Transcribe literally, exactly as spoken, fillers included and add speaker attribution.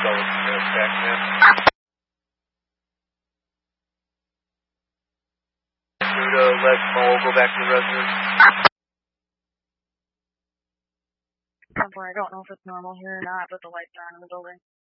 Speaker 1: Hotel with the back in. Nuda, let Mo go back to the residence.
Speaker 2: I don't know if it's normal here or not, but the lights are on in the building.